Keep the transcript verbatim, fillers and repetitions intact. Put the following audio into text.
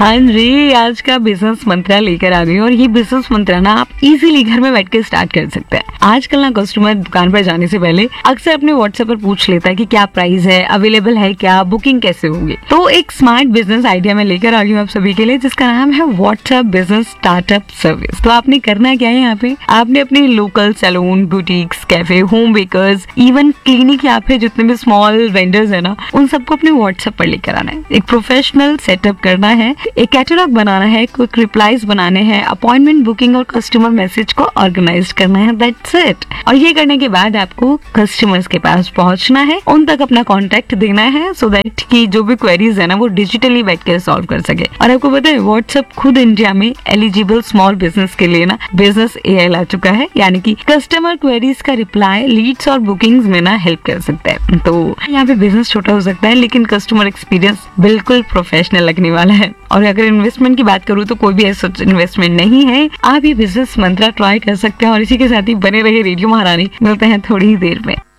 हाँ जी, आज का बिजनेस मंत्रा लेकर आ गई और ये बिजनेस मंत्रा ना आप इजीली घर में बैठ के स्टार्ट कर सकते हैं। आजकल ना कस्टमर दुकान पर जाने से पहले अक्सर अपने व्हाट्सएप पर पूछ लेता है कि क्या प्राइस है, अवेलेबल है क्या, बुकिंग कैसे होगी। तो एक स्मार्ट बिजनेस आइडिया मैं लेकर आ गई हूँ आप सभी के लिए, जिसका नाम है व्हाट्सएप बिजनेस स्टार्टअप सर्विस। तो आपने करना क्या है यहाँ पे, आपने अपने local salon, boutiques, cafe, home bakers, even clinic या फिर जितने भी स्मॉल वेंडर्स है ना, उन सबको अपने व्हाट्सएप पर लेकर आना है। एक प्रोफेशनल सेटअप करना है, एक कैटलॉग बनाना है, क्विक रिप्लाईज बनाने हैं, अपॉइंटमेंट बुकिंग और कस्टमर मैसेज को ऑर्गेनाइज करना है। That's it. और ये करने के बाद आपको कस्टमर्स के पास पहुंचना है, उन तक अपना कॉन्टेक्ट देना है, सो दैट की जो भी क्वेरीज है ना वो डिजिटली बैठ कर सॉल्व कर सके। और आपको पता है व्हाट्सएप खुद इंडिया में एलिजिबल स्मॉल बिजनेस के लिए ना बिजनेस एआई ला चुका है, यानी कि कस्टमर क्वेरीज का रिप्लाई लीड्स और बुकिंग्स में ना हेल्प कर सकता है। तो यहाँ पे बिजनेस छोटा हो सकता है लेकिन कस्टमर एक्सपीरियंस बिल्कुल प्रोफेशनल लगने वाला है। और अगर इन्वेस्टमेंट की बात करूँ तो कोई भी ऐसा इन्वेस्टमेंट नहीं है, आप ये बिजनेस मंत्रा ट्राई कर सकते हैं। और इसी के साथ ही बने रहिए रेडियो महारानी। मिलते हैं थोड़ी ही देर में।